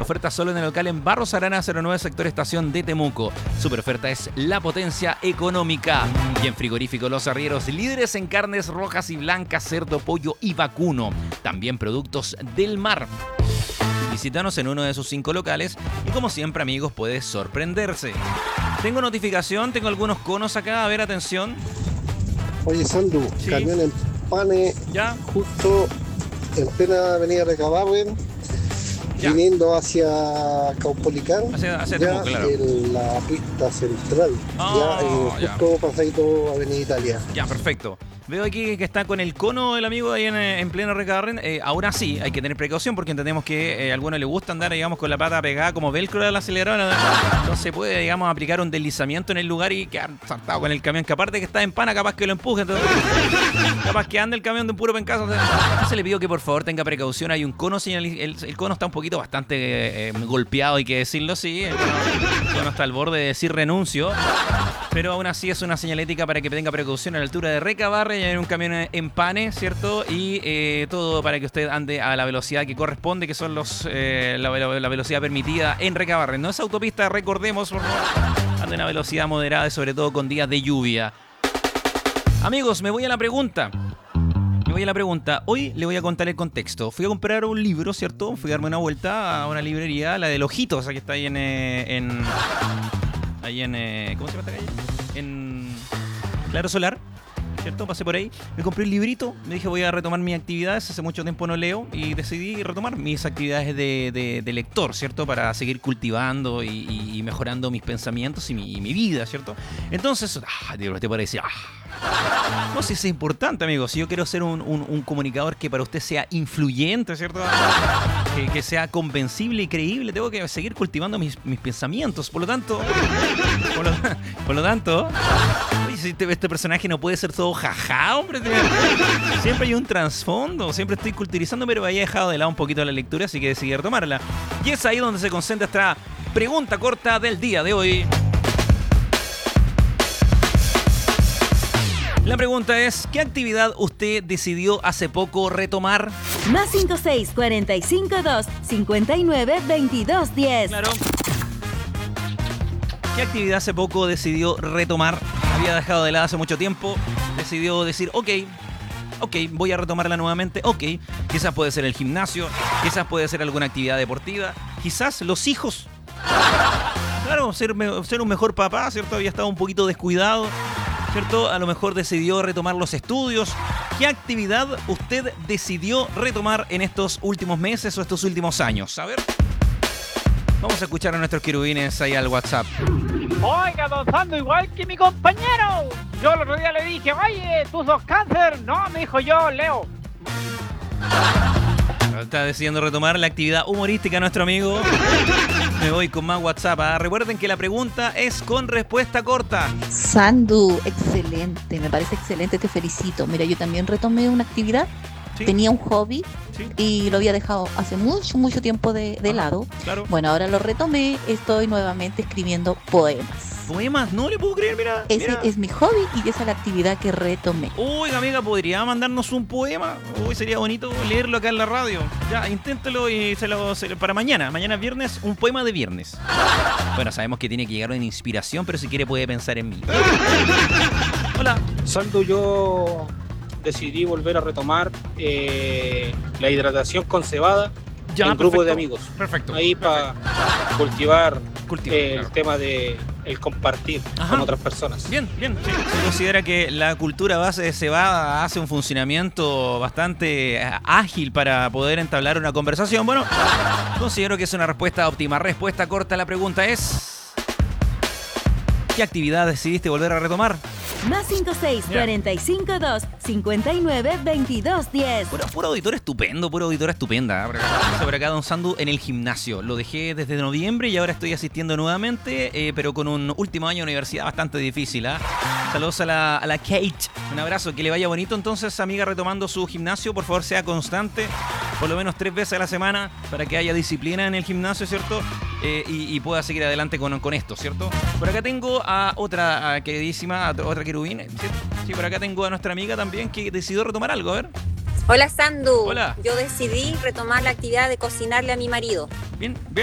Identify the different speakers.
Speaker 1: Oferta solo en el local en Barros Arana 09, sector Estación de Temuco. Super oferta es la potencia económica. Y en Frigorífico Los Arrieros, líderes en carnes rojas y blancas, cerdo, pollo y vacuno. También productos del mar. Visítanos en uno de sus 5 locales y como siempre, amigos, puedes sorprenderse. Tengo notificación, tengo algunos conos acá. A ver, atención.
Speaker 2: Oye, Sandu,
Speaker 1: Sí.
Speaker 2: camión en Pane,
Speaker 1: Ya.
Speaker 2: justo en plena avenida Recabarren,
Speaker 1: Ya.
Speaker 2: viniendo hacia Caupolicán,
Speaker 1: Hacia
Speaker 2: ya
Speaker 1: Temuco, claro.
Speaker 2: en la pista central,
Speaker 1: Ah, ya.
Speaker 2: justo pasadito Avenida Italia.
Speaker 1: Ya, perfecto. Veo aquí que está con el cono el amigo ahí en pleno Recabarren. Aún así, hay que tener precaución porque entendemos que a algunos les gusta andar, digamos, con la pata pegada como velcro al acelerador. No se puede, digamos, aplicar un deslizamiento en el lugar y quedar saltado con el camión, que aparte que está en pana, capaz que lo empuje. Entonces, capaz que ande el camión de un puro pencazo. Entonces le pido que por favor tenga precaución. Hay un cono el cono está un poquito bastante golpeado, hay que decirlo, sí. El cono está al borde de decir renuncio. Pero aún así es una señalética para que tenga precaución a la altura de Recabarren y en un camión en pane, ¿cierto? Y todo para que usted ande a la velocidad que corresponde, que son la velocidad permitida en Recabarren. No es autopista, recordemos, por favor. Ande a una velocidad moderada y sobre todo con días de lluvia. Amigos, me voy a la pregunta. Hoy le voy a contar el contexto. Fui a comprar un libro, ¿cierto? Fui a darme una vuelta a una librería, la del Ojito, esa que está ahí ¿cómo se llama esta calle? En Claro Solar, ¿cierto? Pasé por ahí, me compré un librito, me dije voy a retomar mis actividades, hace mucho tiempo no leo y decidí retomar mis actividades de lector, ¿cierto? Para seguir cultivando y mejorando mis pensamientos y mi vida, ¿cierto? Entonces, te parece, no sé si es importante, amigo. Si yo quiero ser un comunicador que para usted sea influyente, ¿cierto? Que sea convencible y creíble, tengo que seguir cultivando mis pensamientos. Por lo tanto, oye, si este personaje no puede ser todo jaja, hombre. Siempre hay un trasfondo, siempre estoy culturizando, pero había dejado de lado un poquito la lectura, así que decidí retomarla. Y es ahí donde se concentra esta pregunta corta del día de hoy. La pregunta es, ¿qué actividad usted decidió hace poco retomar?
Speaker 3: Más 56 45 2 59 22 10.
Speaker 1: Claro. ¿Qué actividad hace poco decidió retomar? Había dejado de lado hace mucho tiempo. Decidió decir, ok, voy a retomarla nuevamente. Ok, quizás puede ser el gimnasio, quizás puede ser alguna actividad deportiva, quizás los hijos. Claro, ser un mejor papá, ¿cierto? Había estado un poquito descuidado, ¿cierto? A lo mejor decidió retomar los estudios. ¿Qué actividad usted decidió retomar en estos últimos meses o estos últimos años? A ver. Vamos a escuchar a nuestros querubines ahí al WhatsApp.
Speaker 4: Oiga, don Sando, igual que mi compañero. Yo el otro día le dije, oye, ¿tú sos cáncer? No, me dijo yo, Leo.
Speaker 1: Está decidiendo retomar la actividad humorística nuestro amigo. Me voy con más WhatsApp. Recuerden que la pregunta es con respuesta corta.
Speaker 5: Sandu, excelente, me parece excelente, te felicito. Mira, yo también retomé una actividad,
Speaker 1: ¿Sí?
Speaker 5: tenía un hobby
Speaker 1: Sí.
Speaker 5: y lo había dejado hace mucho tiempo de lado.
Speaker 1: Claro.
Speaker 5: Bueno, ahora lo retomé, estoy nuevamente escribiendo poemas.
Speaker 1: Poemas, no le puedo creer, mira.
Speaker 5: Ese
Speaker 1: mira.
Speaker 5: es mi hobby y esa es la actividad que retomé.
Speaker 1: Oiga, amiga, ¿podría mandarnos un poema? Uy, sería bonito leerlo acá en la radio. Ya, inténtelo y para mañana. Mañana es viernes, un poema de viernes. Bueno, sabemos que tiene que llegar una inspiración, pero si quiere puede pensar en mí. Hola.
Speaker 6: Sandu, yo decidí volver a retomar la hidratación con cebada
Speaker 1: Ya,
Speaker 6: en grupo
Speaker 1: perfecto.
Speaker 6: de amigos.
Speaker 1: Perfecto.
Speaker 6: Ahí para cultivar el
Speaker 1: claro.
Speaker 6: tema de el compartir
Speaker 1: Ajá.
Speaker 6: con otras personas.
Speaker 1: Bien, bien. Sí. Se considera que la cultura a base de cebada hace un funcionamiento bastante ágil para poder entablar una conversación. Bueno, considero que es una respuesta óptima. Respuesta corta a la pregunta es... ¿Qué actividad decidiste volver a retomar?
Speaker 3: Más 56 45 2 59 22 10.
Speaker 1: Puro auditor estupendo, pura auditora estupenda. Por acá, don Sandu, en el gimnasio. Lo dejé desde noviembre y ahora estoy asistiendo nuevamente, pero con un último año de universidad bastante difícil. Saludos a la Kate. Un abrazo, que le vaya bonito. Entonces, amiga, retomando su gimnasio, por favor, sea constante. Por lo menos 3 veces a la semana para que haya disciplina en el gimnasio, ¿cierto? Y pueda seguir adelante con esto, ¿cierto? Por acá tengo a otra queridísima, otra querubín. Sí, por acá tengo a nuestra amiga también que decidió retomar algo, a ver.
Speaker 7: Hola Sandu.
Speaker 1: Hola.
Speaker 7: Yo decidí retomar la actividad de cocinarle a mi marido.
Speaker 1: Bien, bien.